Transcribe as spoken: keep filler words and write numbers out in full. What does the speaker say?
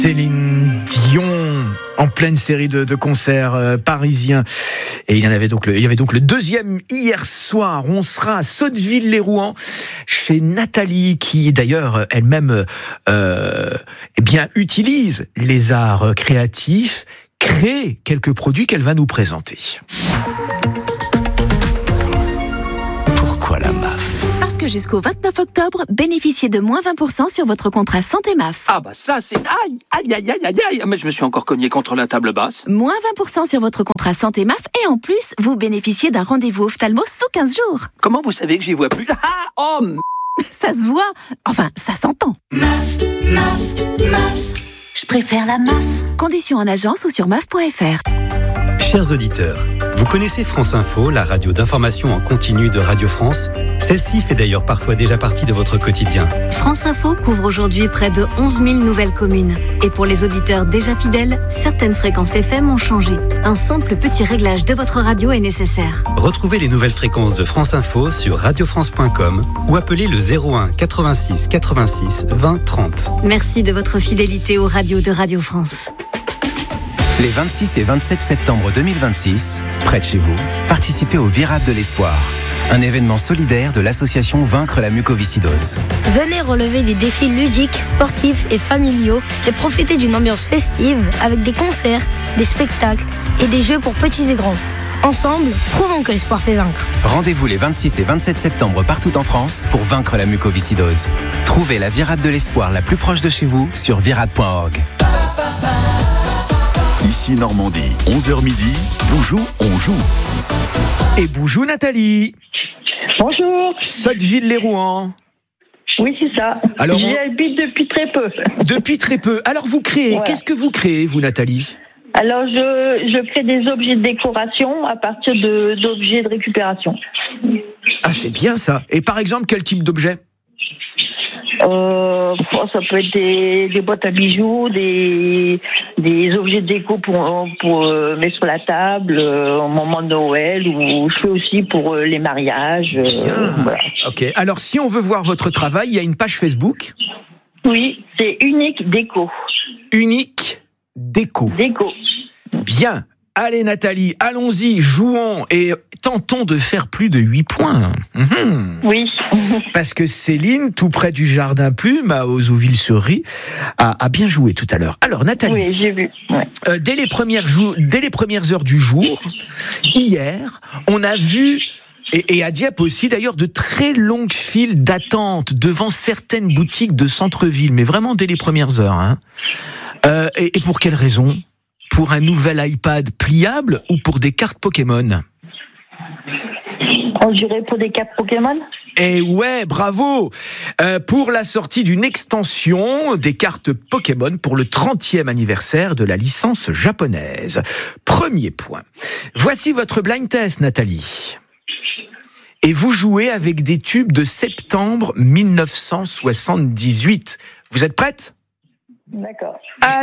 Céline Dion en pleine série de, de concerts euh, parisiens. Et il y en avait donc le, il y avait donc le deuxième hier soir. On sera à Sotteville-lès-Rouen chez Nathalie, qui d'ailleurs elle-même euh, eh bien utilise les arts créatifs, crée quelques produits qu'elle va nous présenter. Pourquoi la M A F ? Parce que jusqu'au vingt-neuf octobre, bénéficiez de moins vingt pour cent sur votre contrat santé M A F. Ah bah ça c'est... Aïe, aïe, aïe, aïe, aïe, aïe. Mais je me suis encore cogné contre la table basse. Moins vingt pour cent sur votre contrat santé M A F et en plus, vous bénéficiez d'un rendez-vous ophtalmo sous quinze jours. Comment vous savez que j'y vois plus ? Ah, oh m... Ça se voit. Enfin, ça s'entend. M A F, M A F, M A F. Je préfère la M A F. Conditions en agence ou sur M A F point F R. Chers auditeurs, vous connaissez France Info, la radio d'information en continu de Radio France ? Celle-ci fait d'ailleurs parfois déjà partie de votre quotidien. France Info couvre aujourd'hui près de onze mille nouvelles communes. Et pour les auditeurs déjà fidèles, certaines fréquences F M ont changé. Un simple petit réglage de votre radio est nécessaire. Retrouvez les nouvelles fréquences de France Info sur radio france point com ou appelez le zéro un quatre-vingt-six quatre-vingt-six vingt trente. Merci de votre fidélité aux radios de Radio France. Les vingt-six et vingt-sept septembre deux mille vingt-six, près de chez vous, participez au Virade de l'Espoir, un événement solidaire de l'association Vaincre la mucoviscidose. Venez relever des défis ludiques, sportifs et familiaux et profiter d'une ambiance festive avec des concerts, des spectacles et des jeux pour petits et grands. Ensemble, prouvons que l'espoir fait vaincre. Rendez-vous les vingt-six et vingt-sept septembre partout en France pour vaincre la mucoviscidose. Trouvez la Virade de l'Espoir la plus proche de chez vous sur virade point org. Ici Normandie, onze heures midi, Boujou, on joue. Et Boujou Nathalie. Bonjour. Sotteville-lès-Rouen. Oui, c'est ça. Alors, J'y on... habite depuis très peu. Depuis très peu. Alors vous créez, voilà. Qu'est-ce que vous créez, vous Nathalie ? Alors je, je crée des objets de décoration à partir de, d'objets de récupération. Ah, c'est bien ça. Et par exemple, quel type d'objet ? Euh, ça peut être des, des boîtes à bijoux, des, des objets de déco pour, pour euh, mettre sur la table euh, au moment de Noël, ou je fais aussi pour euh, les mariages. Euh, voilà. Ok. Alors, si on veut voir votre travail, il y a une page Facebook ? Oui, c'est Unique Déco. Unique Déco. Déco. Bien. Allez Nathalie, allons-y, jouons et tentons de faire plus de huit points. Mmh. Oui. Parce que Céline, tout près du Jardin Plume, à Ozouville-sur-Rie, a, a bien joué tout à l'heure. Alors Nathalie, oui, j'ai vu. Ouais. Euh, dès les premières jou- dès les premières heures du jour, hier, on a vu Et, et à Dieppe aussi, d'ailleurs, de très longues files d'attente devant certaines boutiques de centre-ville, mais vraiment dès les premières heures. Hein. Euh, et, et pour quelle raison ? Pour un nouvel iPad pliable ou pour des cartes Pokémon ? On dirait pour des cartes Pokémon ? Eh ouais, bravo ! euh, Pour la sortie d'une extension des cartes Pokémon pour le trentième anniversaire de la licence japonaise. Premier point. Voici votre blind test, Nathalie. Et vous jouez avec des tubes de septembre mille neuf cent soixante-dix-huit. Vous êtes prête ? D'accord. Allez !